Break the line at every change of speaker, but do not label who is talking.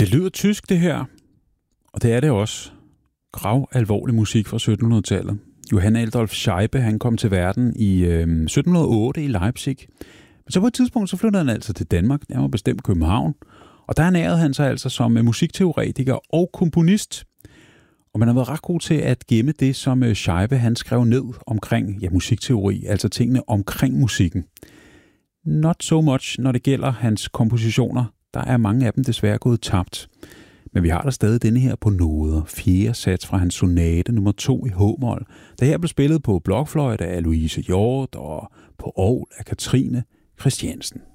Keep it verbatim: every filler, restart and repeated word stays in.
Det lyder tysk, det her. Og det er det også. Grav alvorlig musik fra syttenhundredetallet. Johann Adolf Scheibe, han kom til verden i øh, sytten nul otte i Leipzig. Men så på et tidspunkt, så flyttede han altså til Danmark. Han var bestemt København. Og der ernærede han sig altså som musikteoretiker og komponist. Og man har været ret god til at gemme det, som Scheibe han skrev ned omkring ja, musikteori, altså tingene omkring musikken. Not so much, når det gælder hans kompositioner. Der er mange af dem desværre gået tabt. Men vi har der stadig denne her på noder. Fjerde sats fra hans sonate nummer to i H-mol. Der her blev spillet på blokfløjte af Louise Hjort og på orgel af Katrine Christiansen.